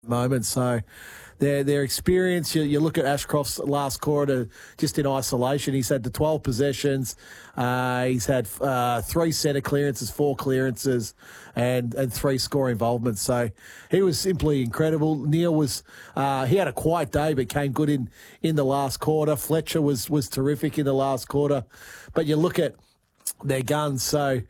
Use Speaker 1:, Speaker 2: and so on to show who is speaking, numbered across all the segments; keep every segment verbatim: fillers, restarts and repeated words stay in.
Speaker 1: moment. So their their experience, you, you look at Ashcroft's last quarter just in isolation. He's had the twelve possessions. Uh, he's had uh, three centre clearances, four clearances, and, and three score involvements. So he was simply incredible. Neil was, uh, he had a quiet day but came good in, in the last quarter. Fletcher was, was terrific in the last quarter. But you look at their guns. So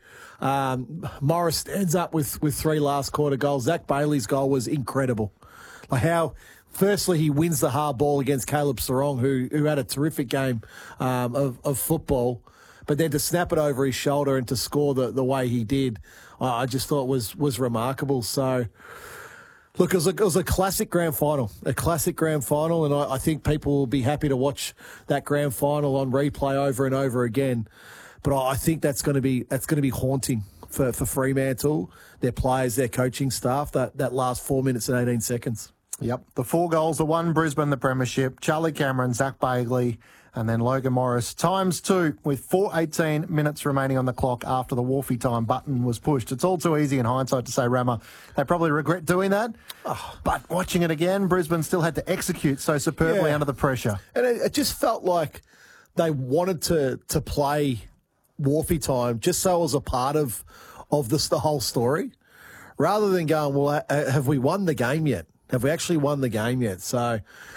Speaker 1: um, Morris stands up with, with three last quarter goals. Zach Bailey's goal was incredible. Like how, firstly, he wins the hard ball against Caleb Sarong, who who had a terrific game um, of, of football. But then to snap it over his shoulder and to score the, the way he did, I just thought was was remarkable. So, look, it was, a, it was a classic grand final, a classic grand final, and I, I think people will be happy to watch that grand final on replay over and over again. But I think that's going to be that's going to be haunting for, for Fremantle, their players, their coaching staff, that, that last four minutes and eighteen seconds.
Speaker 2: Yep. The four goals, the one Brisbane, the premiership, Charlie Cameron, Zach Bailey, and then Logan Morris. Times two with four eighteen minutes remaining on the clock after the Wolfie time button was pushed. It's all too easy in hindsight to say, Rammer, they probably regret doing that. Oh. But watching it again, Brisbane still had to execute so superbly yeah. under the pressure.
Speaker 1: And it, it just felt like they wanted to to play Wolfie time just so it was a part of, of this, the whole story, rather than going, well, have we won the game yet? Have we actually won the game yet? So,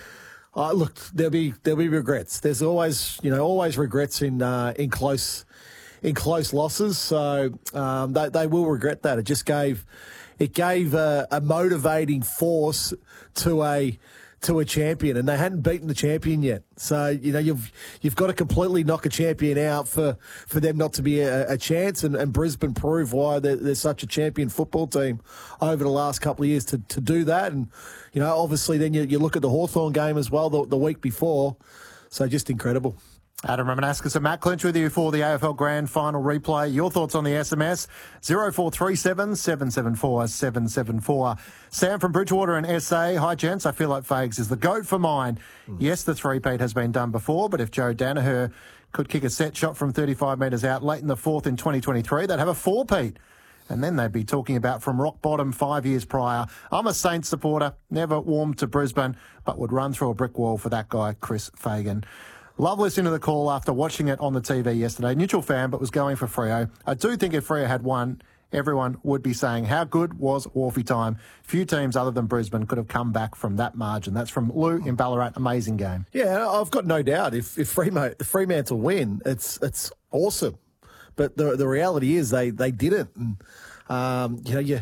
Speaker 1: uh, look, there'll be there'll be regrets. There's always, you know, always regrets in uh, in close in close losses. So um, they they will regret that. It just gave it gave a, a motivating force to a to a champion, and they hadn't beaten the champion yet. So you know you've you've got to completely knock a champion out for, for them not to be a, a chance. And, and Brisbane proved why they're, they're such a champion football team over the last couple of years to, to do that. And you know obviously then you, you look at the Hawthorn game as well the, the week before. So just incredible.
Speaker 2: Adam Romanascus and Matt Clinch with you for the A F L Grand Final replay. Your thoughts on the S M S, zero four three seven, seven seven four, seven seven four. Sam from Bridgewater and S A. Hi, gents. I feel like Fags is the GOAT for mine. Mm. Yes, the three-peat has been done before, but if Joe Danaher could kick a set shot from thirty-five metres out late in the fourth in twenty twenty-three, they'd have a four-peat. And then they'd be talking about from rock bottom five years prior. I'm a Saints supporter, never warmed to Brisbane, but would run through a brick wall for that guy, Chris Fagan. Love listening to the call after watching it on the T V yesterday. Neutral fan, but was going for Freo. I do think if Freo had won, everyone would be saying, how good was Wolfie time? Few teams other than Brisbane could have come back from that margin. That's from Lou in Ballarat. Amazing game.
Speaker 1: Yeah, I've got no doubt. If, if Fremantle, if Fremantle win, it's it's awesome. But the the reality is they, they didn't. And, um, you know, you...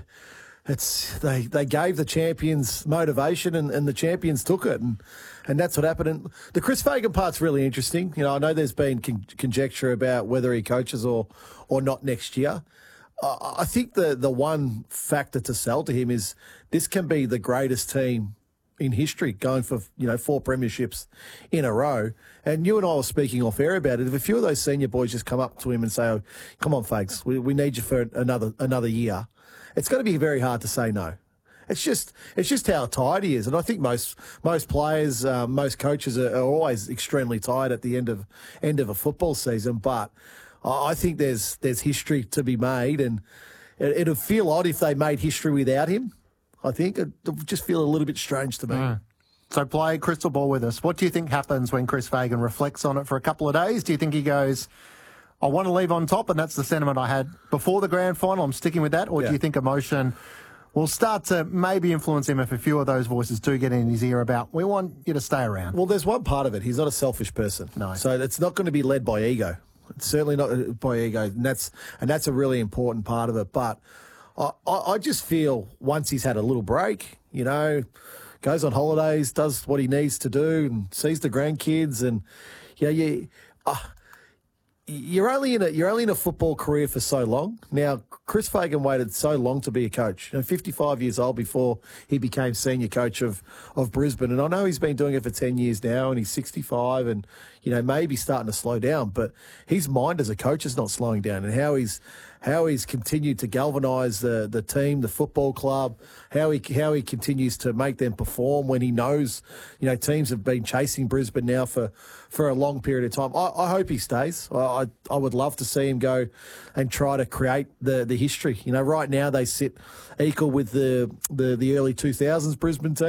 Speaker 1: It's they, they gave the champions motivation and, and the champions took it, and and that's what happened. And the Chris Fagan part's really interesting. You know, I know there's been con- conjecture about whether he coaches or or not next year. Uh, I think the the one factor to sell to him is this can be the greatest team in history, going for you know four premierships in a row. And you and I were speaking off air about it. If a few of those senior boys just come up to him and say, oh, "Come on, Fags, we we need you for another another year," it's going to be very hard to say no. It's just it's just how tired he is, and I think most most players, uh, most coaches are, are always extremely tired at the end of end of a football season. But I think there's there's history to be made, and it, it'd feel odd if they made history without him. I think it would just feel a little bit strange to me.
Speaker 2: Mm. So play crystal ball with us. What do you think happens when Chris Fagan reflects on it for a couple of days? Do you think he goes, I want to leave on top, and that's the sentiment I had before the grand final, I'm sticking with that? Or yeah. do you think emotion will start to maybe influence him if a few of those voices do get in his ear about, we want you to stay around?
Speaker 1: Well, there's one part of it. He's not a selfish person.
Speaker 2: No.
Speaker 1: So it's not going to be led by ego. It's certainly not by ego, and that's and that's a really important part of it. But I, I just feel once he's had a little break, you know, goes on holidays, does what he needs to do, and sees the grandkids, and yeah, you, uh, you're only in a you're only in a football career for so long. Now, Chris Fagan waited so long to be a coach. You know, fifty-five years old before he became senior coach of, of Brisbane. And I know he's been doing it for ten years now, and he's sixty-five, and you know maybe starting to slow down. But his mind as a coach is not slowing down, and how he's how he's continued to galvanise the the team, the football club, how he how he continues to make them perform when he knows, you know, teams have been chasing Brisbane now for, for a long period of time. I, I hope he stays. I, I I would love to see him go and try to create the, the history. You know, right now they sit equal with the the, the early two thousands Brisbane team.